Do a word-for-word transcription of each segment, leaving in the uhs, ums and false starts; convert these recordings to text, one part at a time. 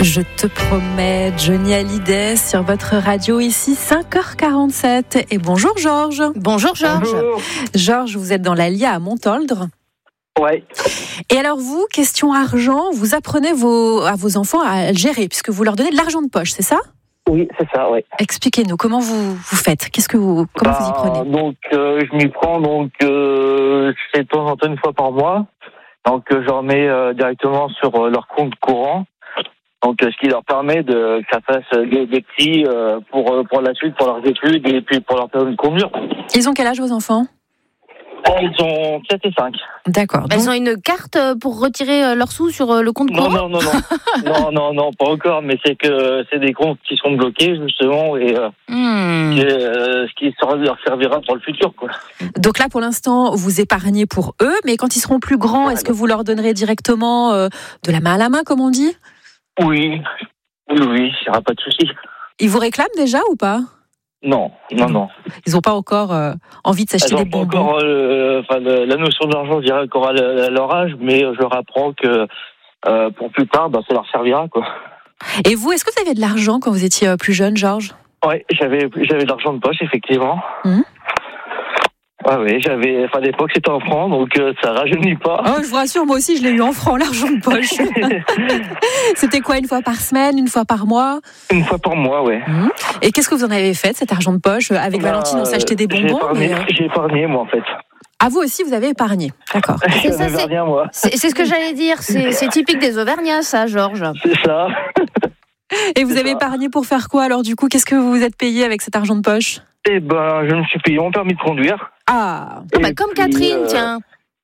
Je te promets, Johnny Hallyday sur votre radio ici, cinq heures quarante-sept. Et bonjour Georges. Bonjour Georges. Bonjour. Georges, vous êtes dans l'Allier à Montoldre. Ouais. Et alors vous, question argent, vous apprenez vos, à vos enfants à le gérer, puisque vous leur donnez de l'argent de poche, c'est ça ? Oui, c'est ça, ouais. Expliquez-nous, comment vous, vous faites ? Qu'est-ce que vous, comment bah, vous y prenez ? Donc, euh, je m'y prends, donc, euh, je fais de temps en temps une fois par mois. Donc, euh, je remets euh, directement sur euh, leur compte courant. Donc, euh, ce qui leur permet de que ça fasse des, des petits euh, pour euh, pour la suite, pour leurs études et puis pour leur permis de conduire. Ils ont quel âge vos enfants ? Ils ont sept et cinq. D'accord. Elles Donc, ont une carte pour retirer leurs sous sur le compte Non, courant ? non, non, non, non, non, non, pas encore. Mais c'est que c'est des comptes qui sont bloqués justement et euh, Hmm. qui, euh, ce qui leur servira pour le futur, quoi. donc là, pour l'instant, vous épargnez pour eux, mais quand ils seront plus grands, est-ce que vous leur donnerez directement euh, de la main à la main, comme on dit ? Oui, oui, oui, il n'y aura pas de souci. Ils vous réclament déjà ou pas ? Non, non, non. Ils n'ont pas encore euh, envie de s'acheter Elles des n'ont pas bonbons. encore euh, enfin, le- la notion d'argent, je dirais, encore à, le- à leur âge, mais je leur apprends que euh, pour plus tard, bah, ça leur servira, quoi. Et vous, est-ce que vous aviez de l'argent quand vous étiez euh, plus jeune, Georges ? Ouais, j'avais, j'avais de l'argent de poche, effectivement. Mhm. Ouais, oui, j'avais, enfin, à l'époque, c'était en francs, donc euh, ça rajeunit pas. Oh, je vous rassure, moi aussi, je l'ai eu en francs, l'argent de poche. C'était quoi, une fois par semaine, une fois par mois ? Une fois par mois, ouais. Mhm. Et qu'est-ce que vous en avez fait de cet argent de poche ? Avec Bah, Valentine, on s'achetait des J'ai bonbons. épargné, Mais... euh, j'ai épargné, moi, en fait. Ah, vous aussi, vous avez épargné. D'accord. C'est ça, J'avais c'est- rien, moi. C'est c'est ce que j'allais dire, c'est c'est typique des Auvergnats, ça, Georges. C'est ça. Et vous C'est avez ça. épargné pour faire quoi, alors, du coup ? Qu'est-ce que vous vous êtes payé avec cet argent de poche ? Eh ben, je me suis payé mon permis de conduire. Ah, Ah bah, Et comme puis, Catherine, euh, tiens.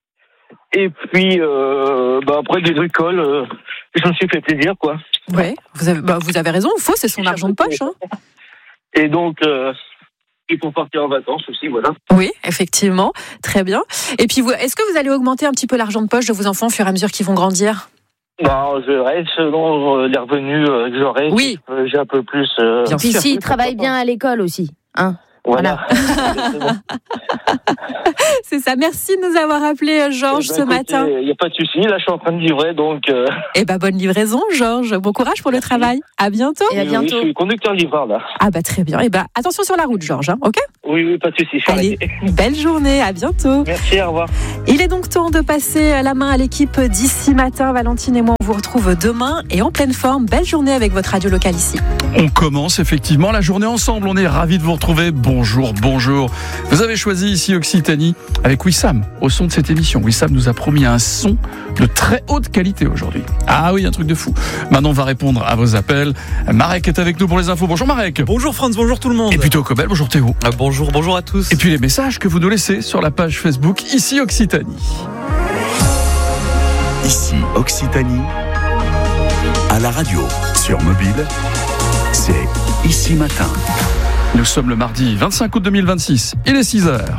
Et puis, euh, bah, après des bricoles, euh, je me suis fait plaisir, quoi. ouais. Vous avez, bah, vous avez raison, faux, c'est son argent de poche. Hein. Et donc, euh, et pour partir en vacances aussi, voilà. Oui, effectivement, très bien. Et puis, vous, est-ce que vous allez augmenter un petit peu l'argent de poche de vos enfants au fur et à mesure qu'ils vont grandir ? Bah, je reste selon euh, les revenus euh, que j'aurai. Oui. Euh, j'ai un peu plus. Euh, Bien Puis sûr. s'ils travaillent bien à l'école aussi, hein. voilà. Exactement. C'est ça. Merci de nous avoir appelés, Georges, Eh ben, ce écoutez, matin. Il n'y a pas de souci. Là, je suis en train de livrer, donc. Euh, Eh ben, bonne livraison, Georges. Bon courage pour le travail. À bientôt. Et à oui, bientôt. oui, je suis conducteur livreur, là. Ah bah très bien. Eh ben, attention sur la route, Georges. Hein, ok ? Oui, oui, pas de souci. je suis Allez, arrêté. belle journée. À bientôt. Merci, au revoir. Il est donc temps de passer la main à l'équipe d'ici matin. Valentine et moi, on vous retrouve demain et en pleine forme. Belle journée avec votre radio locale ici. On commence effectivement la journée ensemble. On est ravis de vous retrouver. Bonjour, bonjour. Vous avez choisi ici Occitanie avec Wissam au son de cette émission. Wissam nous a promis un son de très haute qualité aujourd'hui. Ah oui, un truc de fou. Maintenant, on va répondre à vos appels. Marek est avec nous pour les infos. Bonjour Marek. Bonjour Franz, bonjour tout le monde. Et puis Théo Cobel, bonjour Théo. Ah, bonjour, bonjour à tous. Et puis les messages que vous nous laissez sur la page Facebook ici Occitanie. Ici Occitanie, à la radio, sur mobile, c'est Ici Matin. Nous sommes le mardi vingt-cinq août deux mille vingt-six. Il est six heures.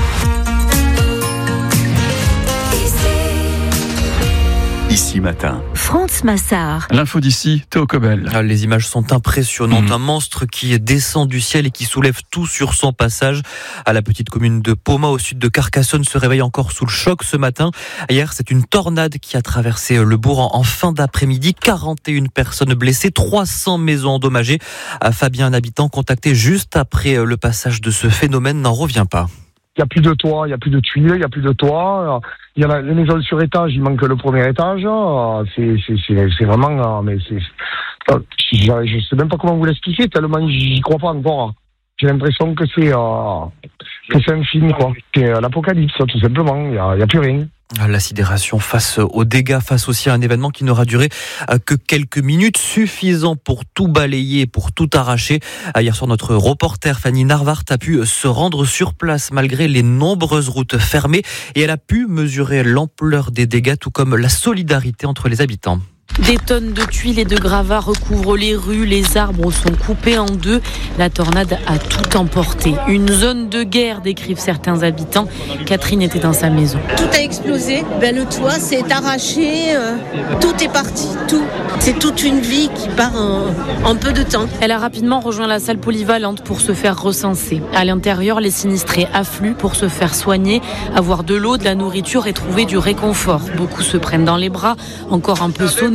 Ici Matin. France Massard. L'info d'ici, Théo Cobel. Ah, les images sont impressionnantes. Mmh. Un monstre qui descend du ciel et qui soulève tout sur son passage. À la petite commune de Poma, au sud de Carcassonne, se réveille encore sous le choc ce matin. Hier, c'est une tornade qui a traversé le bourg en, en fin d'après-midi. quarante et une personnes blessées, trois cents maisons endommagées. Fabien, un habitant contacté juste après le passage de ce phénomène, n'en revient pas. Il n'y a plus de toit, il n'y a plus de tuiles, il n'y a plus de toit. Il y a la, les maisons sur étage, il manque le premier étage. C'est, c'est, c'est, c'est vraiment... Mais c'est, je ne sais même pas comment vous l'expliquer, tellement j'y crois pas encore. J'ai l'impression que c'est, euh, que c'est un film, quoi. C'est l'apocalypse, tout simplement. Il n'y a, il y a plus rien. La sidération face aux dégâts, face aussi à un événement qui n'aura duré que quelques minutes, suffisant pour tout balayer, pour tout arracher. Hier soir, notre reporter Fanny Narvart a pu se rendre sur place malgré les nombreuses routes fermées et elle a pu mesurer l'ampleur des dégâts, tout comme la solidarité entre les habitants. Des tonnes de tuiles et de gravats recouvrent les rues, les arbres sont coupés en deux. La tornade a tout emporté. Une zone de guerre, décrivent certains habitants. Catherine était dans sa maison. Tout a explosé, ben, le toit s'est arraché, euh, tout est parti, tout. C'est toute une vie qui part en, en peu de temps. Elle a rapidement rejoint la salle polyvalente pour se faire recenser. À l'intérieur, les sinistrés affluent pour se faire soigner, avoir de l'eau, de la nourriture et trouver du réconfort. Beaucoup se prennent dans les bras, encore un peu sonnés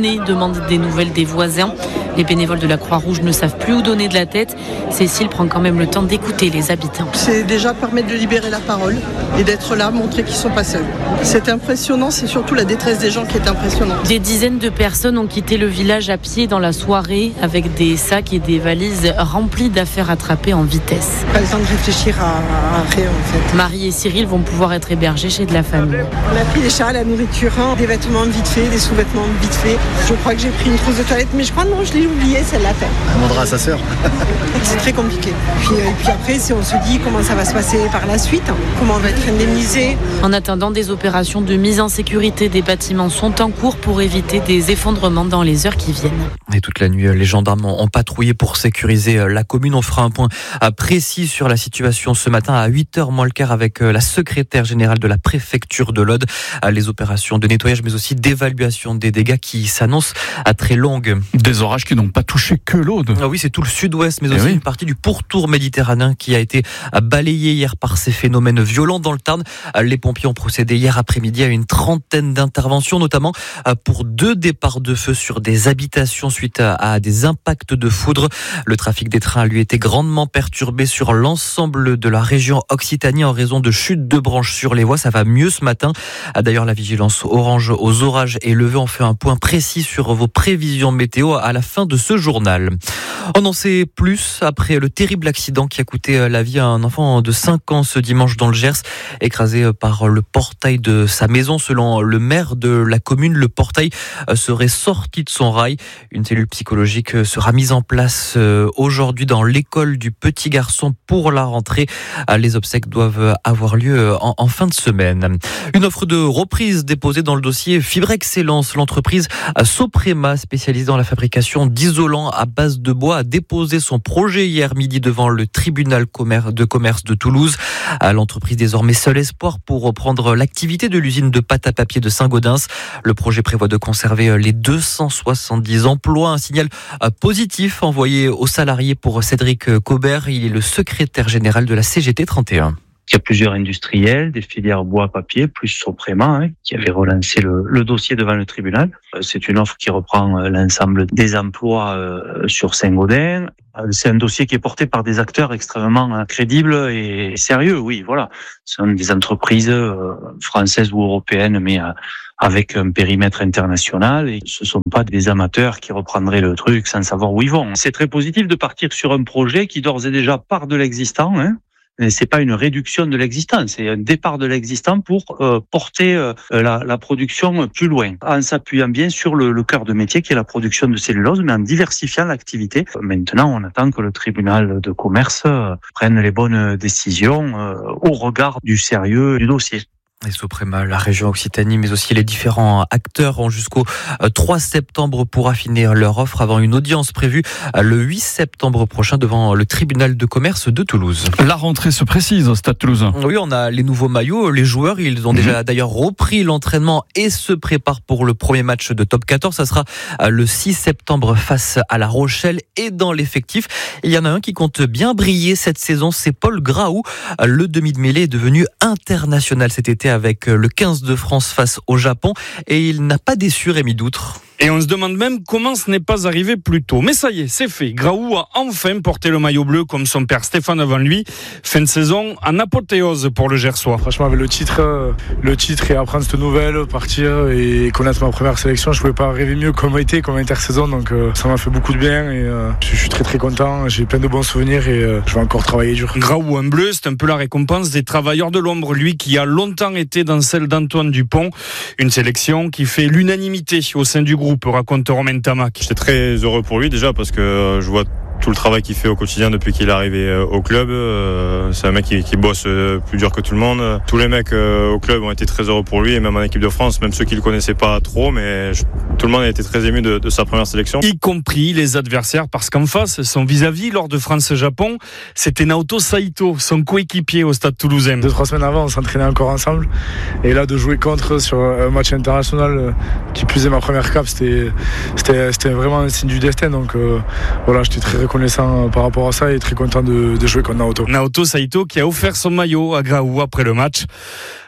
René demande des nouvelles des voisins. Les bénévoles de la Croix-Rouge ne savent plus où donner de la tête. Cécile prend quand même le temps d'écouter les habitants. C'est déjà permettre de libérer la parole et d'être là, montrer qu'ils ne sont pas seuls. C'est impressionnant, c'est surtout la détresse des gens qui est impressionnante. Des dizaines de personnes ont quitté le village à pied dans la soirée avec des sacs et des valises remplies d'affaires attrapées en vitesse. Pas le temps de réfléchir à, à rien en fait. Marie et Cyril vont pouvoir être hébergés chez de la famille. On a pris des chats, la nourriture, des vêtements vite fait, des sous-vêtements vite fait. Je crois que j'ai pris une trousse de toilette, mais je crois non, je l'ai oubliée celle-là. Elle demandera à sa sœur. C'est très compliqué. Puis, et puis après, si on se dit comment ça va se passer par la suite, comment on va être indemnisé. En attendant, des opérations de mise en sécurité des bâtiments sont en cours pour éviter des effondrements dans les heures qui viennent. Et toute la nuit, les gendarmes ont patrouillé pour sécuriser la commune. On fera un point précis sur la situation ce matin à huit heures moins le quart avec la secrétaire générale de la préfecture de l'Aude. Les opérations de nettoyage mais aussi d'évaluation des dégâts qui s'annoncent à très longues. Des orages qui n'ont pas touché que l'Aude. Ah oui, c'est tout le sud-ouest mais aussi oui. une partie du pourtour méditerranéen qui a été balayé hier par ces phénomènes violents dans le Tarn. Les pompiers ont procédé hier après-midi à une trentaine d'interventions, notamment pour deux départs de feu sur des habitations suite à des impacts de foudre. Le trafic des trains a lui été grandement perturbé sur l'ensemble de la région Occitanie en raison de chutes de branches sur les voies. Ça va mieux ce matin. D'ailleurs, la vigilance orange aux orages est levée. On fait un point précis sur vos prévisions météo à la fin de ce journal. On en sait plus après le terrible accident qui a coûté la vie à un enfant de cinq ans ce dimanche dans le Gers, écrasé par le portail de sa maison. Selon le maire de la commune, le portail serait sorti de son rail. Une cellule psychologique sera mise en place aujourd'hui dans l'école du petit garçon pour la rentrée. Les obsèques doivent avoir lieu en, en fin de semaine. Une offre de reprise déposée dans le dossier Fibre Excellence. L'entreprise Soprema, spécialisée dans la fabrication d'isolants à base de bois, a déposé son projet hier midi devant le tribunal de commerce de Toulouse. L'entreprise désormais seul espoir pour reprendre l'activité de l'usine de pâte à papier de Saint-Gaudens. Le projet prévoit de conserver les deux cent soixante-dix emplois. Un signal positif envoyé aux salariés pour Cédric Cobert. Il est le secrétaire général de la C G T trente et un. Il y a plusieurs industriels, des filières bois-papier, plus Soprema, hein, qui avait relancé le, le dossier devant le tribunal. C'est une offre qui reprend l'ensemble des emplois euh, sur Saint-Gaudens. C'est un dossier qui est porté par des acteurs extrêmement crédibles et sérieux, oui, voilà. Ce sont des entreprises euh, françaises ou européennes, mais euh, avec un périmètre international, et ce ne sont pas des amateurs qui reprendraient le truc sans savoir où ils vont. C'est très positif de partir sur un projet qui d'ores et déjà part de l'existant, hein. C'est pas une réduction de l'existant, c'est un départ de l'existant pour euh, porter euh, la, la production plus loin, en s'appuyant bien sur le, le cœur de métier qui est la production de cellulose, mais en diversifiant l'activité. Maintenant, on attend que le tribunal de commerce euh, prenne les bonnes décisions euh, au regard du sérieux du dossier. Et Soprema, la région Occitanie, mais aussi les différents acteurs ont jusqu'au trois septembre pour affiner leur offre avant une audience prévue le huit septembre prochain devant le tribunal de commerce de Toulouse. La rentrée se précise au Stade Toulousain. Oui, on a les nouveaux maillots, les joueurs, ils ont mmh. déjà d'ailleurs repris l'entraînement et se préparent pour le premier match de Top quatorze. Ça sera le six septembre face à La Rochelle et dans l'effectif. Il y en a un qui compte bien briller cette saison, c'est Paul Graou. Le demi de mêlée est devenu international cet été avec le quinze de France face au Japon et il n'a pas déçu Rémi Doutre. Et on se demande même comment ce n'est pas arrivé plus tôt. Mais ça y est, c'est fait. Graou a enfin porté le maillot bleu comme son père Stéphane avant lui. Fin de saison en apothéose pour le Gersois. Franchement, avec le titre, le titre et apprendre cette nouvelle, partir et connaître ma première sélection, je ne pouvais pas rêver mieux comme été, comme intersaison. Donc euh, ça m'a fait beaucoup de bien et euh, je suis très très content. J'ai plein de bons souvenirs et euh, je vais encore travailler dur. Graou en bleu, c'est un peu la récompense des travailleurs de l'ombre. Lui qui a longtemps été dans celle d'Antoine Dupont. Une sélection qui fait l'unanimité au sein du groupe. Raconte Romain Tamac. J'étais très heureux pour lui déjà parce que je vois tout le travail qu'il fait au quotidien depuis qu'il est arrivé au club. C'est un mec qui, qui bosse plus dur que tout le monde. Tous les mecs au club ont été très heureux pour lui et même en équipe de France, même ceux qui le connaissaient pas trop, mais je, tout le monde a été très ému de, de sa première sélection. Y compris les adversaires parce qu'en face, son vis-à-vis lors de France-Japon, c'était Naoto Saito, son coéquipier au Stade Toulousain. Deux, trois semaines avant, on s'entraînait encore ensemble et là de jouer contre sur un match international qui plus est ma première cape, c'était, c'était, c'était vraiment un signe du destin. Donc euh, voilà, j'étais très reconnaissant par rapport à ça et très content de, de jouer contre Naoto. Naoto Saito qui a offert son maillot à Graou après le match.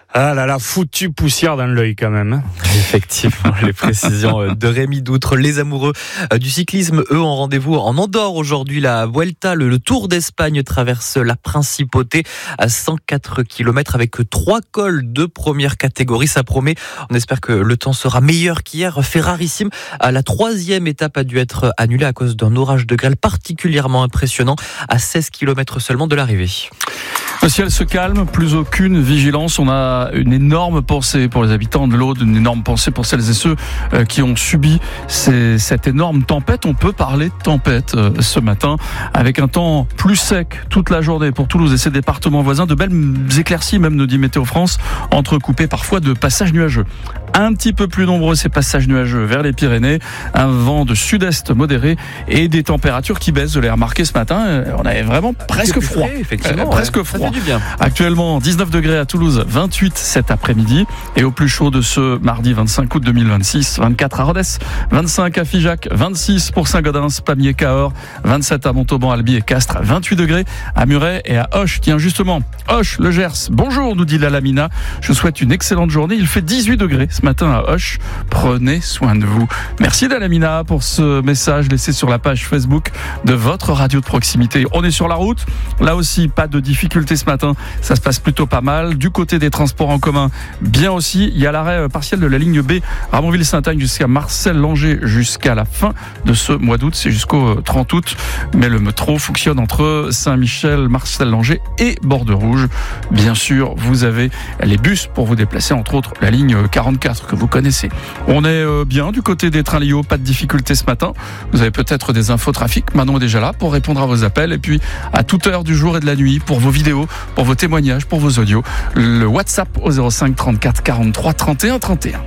Ah là là, foutue poussière dans l'œil quand même. Hein. Effectivement, les précisions de Rémi Doutre. Les amoureux du cyclisme, eux, ont rendez-vous en Andorre aujourd'hui. La Vuelta, le, le Tour d'Espagne traverse la Principauté à cent quatre kilomètres avec trois cols de première catégorie. Ça promet. On espère que le temps sera meilleur qu'hier. Ferrarissime, la troisième étape a dû être annulée à cause d'un orage de grêle particulièrement impressionnant à seize kilomètres seulement de l'arrivée. Le ciel se calme, plus aucune vigilance. On a une énorme pensée pour les habitants de l'Aude, une énorme pensée pour celles et ceux qui ont subi ces, cette énorme tempête. On peut parler de tempête ce matin, avec un temps plus sec toute la journée pour Toulouse et ses départements voisins. De belles éclaircies, même nous dit Météo France, entrecoupées parfois de passages nuageux. Un petit peu plus nombreux ces passages nuageux vers les Pyrénées, un vent de sud-est modéré et des températures qui baissent. Vous l'avez remarqué ce matin, on avait vraiment presque froid. Frais, effectivement, euh, presque ouais. froid. Ça fait du bien. Actuellement dix-neuf degrés à Toulouse, vingt-huit cet après-midi et au plus chaud de ce mardi vingt-cinq août deux mille vingt-six, vingt-quatre à Rodez, vingt-cinq à Figeac, vingt-six pour Saint-Gaudens, Pamiers, Cahors, vingt-sept à Montauban, Albi et Castres, vingt-huit degrés à Muret et à Auch. Tiens justement, Auch, le Gers. Bonjour, nous dit la Lamina. Je vous souhaite une excellente journée. Il fait dix-huit degrés ce matin à Auch. Prenez soin de vous. Merci Dalamina pour ce message laissé sur la page Facebook de votre radio de proximité. On est sur la route. Là aussi, pas de difficultés ce matin. Ça se passe plutôt pas mal. Du côté des transports en commun, bien aussi. Il y a l'arrêt partiel de la ligne B, Ramonville-Saint-Agne jusqu'à Marcel-Langer jusqu'à la fin de ce mois d'août. C'est jusqu'au trente août. Mais le métro fonctionne entre Saint-Michel, Marcel-Langer et Bordeaux-Rouge. Bien sûr, vous avez les bus pour vous déplacer, entre autres la ligne quarante-quatre que vous connaissez. On est bien du côté des trains Lio, pas de difficulté ce matin. Vous avez peut-être des infos trafic. Manon est déjà là pour répondre à vos appels. Et puis, à toute heure du jour et de la nuit, pour vos vidéos, pour vos témoignages, pour vos audios, le WhatsApp au zéro cinq trente-quatre quarante-trois trente et un trente et un.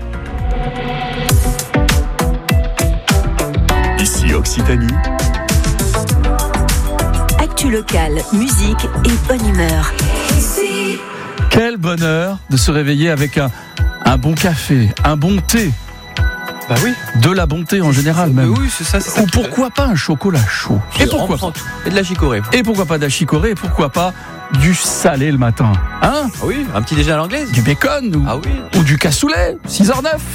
Ici Occitanie. Actu locale, musique et bonne humeur. Ici. Quel bonheur de se réveiller avec un Un bon café, un bon thé. Bah oui. De la bonté en général même. Oui, c'est ça, c'est ça. Ou pourquoi pas un chocolat chaud. Et pourquoi pas Et de la chicorée. Et pourquoi pas de la chicorée. Et pourquoi pas du salé le matin. Hein ? Ah oui, un petit déjeuner à l'anglaise. Du bacon ou, ah oui. ou du cassoulet. six heures neuf.